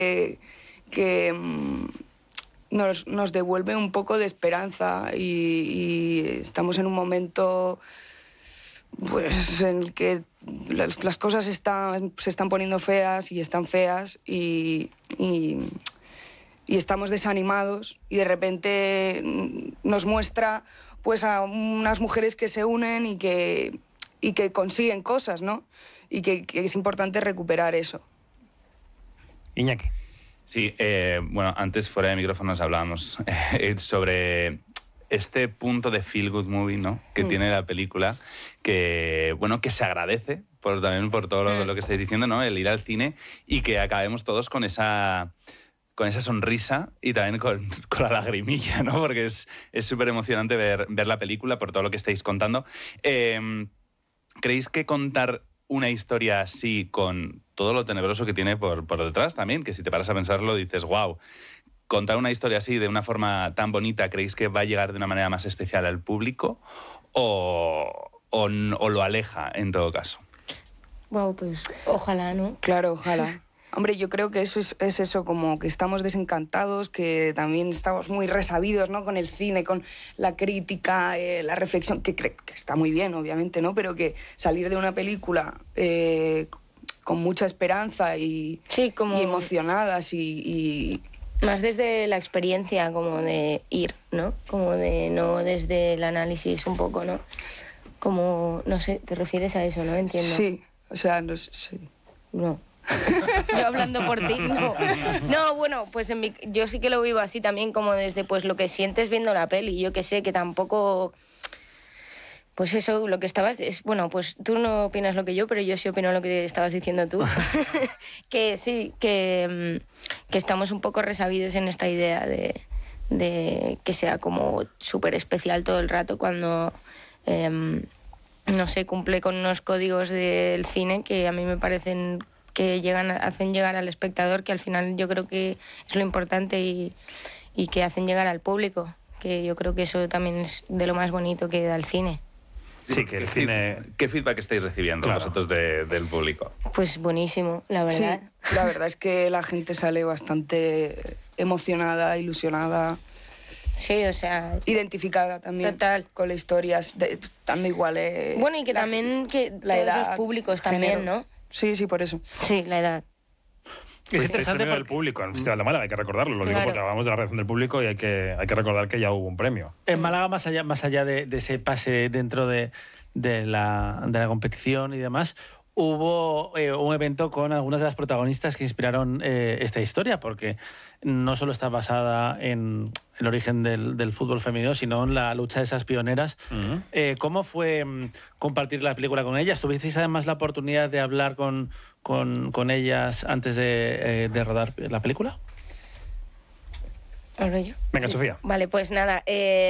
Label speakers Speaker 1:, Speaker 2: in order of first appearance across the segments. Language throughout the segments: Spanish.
Speaker 1: que nos devuelve un poco de esperanza y estamos en un momento pues en el que las cosas se están poniendo feas y están feas y estamos desanimados, y de repente nos muestra pues a unas mujeres que se unen y que consiguen cosas, ¿no? Y que es importante recuperar eso.
Speaker 2: Iñaki.
Speaker 3: Sí, bueno, antes fuera de micrófonos hablábamos sobre este punto de feel good movie, ¿no? Que tiene la película, que, bueno, que se agradece también por todo lo que estáis diciendo, ¿no? El ir al cine y que acabemos todos con esa sonrisa y también con la lagrimilla, ¿no? Porque es súper emocionante ver la película por todo lo que estáis contando. ¿Creéis que contar una historia así, con todo lo tenebroso que tiene por detrás también, que si te paras a pensarlo dices, wow, contar una historia así de una forma tan bonita, ¿creéis que va a llegar de una manera más especial al público o lo aleja en todo caso?
Speaker 4: Wow, pues ojalá, ¿no?
Speaker 1: Claro, ojalá. Hombre, yo creo que eso es eso, como que estamos desencantados, que también estamos muy resabidos, ¿no? Con el cine, con la crítica, la reflexión, que está muy bien, obviamente, ¿no? Pero que salir de una película con mucha esperanza y emocionadas y
Speaker 4: más desde la experiencia, como de ir, ¿no? Como de no desde el análisis un poco, ¿no? Como, no sé, ¿te refieres a eso, no? Entiendo.
Speaker 1: Sí, o sea, no sé, sí.
Speaker 4: No. Yo hablando por ti, no. No, bueno, pues yo sí que lo vivo así también, como desde pues lo que sientes viendo la peli. Yo que sé, que tampoco... Pues eso, lo que estabas... bueno, pues tú no opinas lo que yo, pero yo sí opino lo que estabas diciendo tú. Que sí, que estamos un poco resabidos en esta idea de que sea como súper especial todo el rato cuando... no sé, cumple con unos códigos del cine que a mí me parecen que hacen llegar al espectador, que al final yo creo que es lo importante y que hacen llegar al público, que yo creo que eso también es de lo más bonito que da el cine.
Speaker 2: Sí, que el cine...
Speaker 3: ¿Qué feedback estáis recibiendo vosotros del público?
Speaker 4: Pues buenísimo, la verdad.
Speaker 1: Sí, la verdad es que la gente sale bastante emocionada, ilusionada.
Speaker 4: Sí, o sea...
Speaker 1: identificada también.
Speaker 4: Total.
Speaker 1: Con la historia, estando igual...
Speaker 4: bueno, y que también que
Speaker 1: la
Speaker 4: todos
Speaker 1: edad,
Speaker 4: los públicos
Speaker 1: género.
Speaker 4: También, ¿no?
Speaker 1: Sí, por eso.
Speaker 4: Sí, la edad.
Speaker 2: Es interesante porque el público en el Festival de Málaga, hay que recordarlo, lo digo porque hablamos de la reacción del público y hay que recordar que ya hubo un premio.
Speaker 5: En Málaga, más allá de ese pase dentro de la competición y demás, hubo un evento con algunas de las protagonistas que inspiraron esta historia, porque no solo está basada en el origen del fútbol femenino, sino en la lucha de esas pioneras. ¿Cómo fue compartir la película con ellas? ¿Tuvisteis además la oportunidad de hablar con ellas antes de rodar la película?
Speaker 4: ¿Hablo yo?
Speaker 2: Venga, sí. Sofía.
Speaker 4: Vale, pues nada,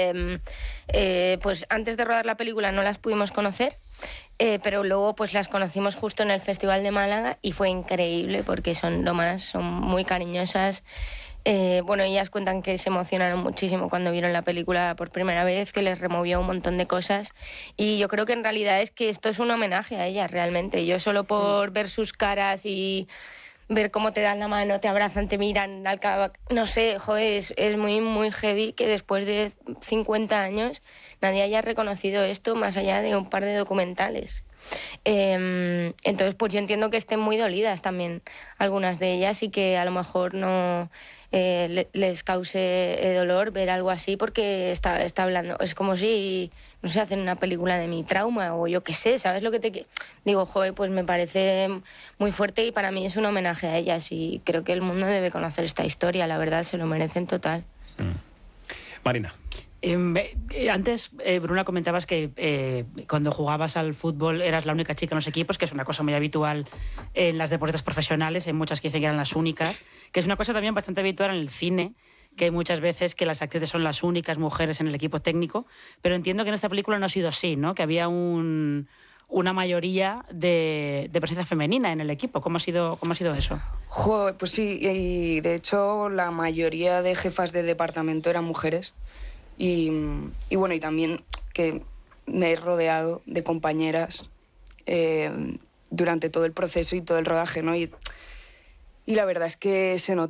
Speaker 4: pues antes de rodar la película no las pudimos conocer, pero luego pues las conocimos justo en el Festival de Málaga y fue increíble porque son muy cariñosas. Bueno, ellas cuentan que se emocionaron muchísimo cuando vieron la película por primera vez, que les removió un montón de cosas, y yo creo que en realidad es que esto es un homenaje a ellas realmente. Yo solo por ver sus caras y ver cómo te dan la mano, te abrazan, te miran al cabo, no sé, joder, es muy, muy heavy que después de 50 años nadie haya reconocido esto más allá de un par de documentales. Entonces, pues yo entiendo que estén muy dolidas también algunas de ellas y que a lo mejor no les cause dolor ver algo así, porque está hablando, es como si, no sé, hacen una película de mi trauma o yo qué sé, ¿sabes lo que te digo? Joder, pues me parece muy fuerte y para mí es un homenaje a ellas y creo que el mundo debe conocer esta historia, la verdad, se lo merecen total.
Speaker 2: Marina.
Speaker 6: Antes, Bruna, comentabas que cuando jugabas al fútbol eras la única chica en los equipos, que es una cosa muy habitual en las deportistas profesionales, hay muchas que dicen que eran las únicas, que es una cosa también bastante habitual en el cine, que hay muchas veces que las actrices son las únicas mujeres en el equipo técnico, pero entiendo que en esta película no ha sido así, ¿no? Que había una mayoría de presencia femenina en el equipo. ¿Cómo ha sido eso?
Speaker 1: Joder, pues sí, y de hecho la mayoría de jefas de departamento eran mujeres. Y bueno, y también que me he rodeado de compañeras durante todo el proceso y todo el rodaje, ¿no? Y y la verdad es que se nota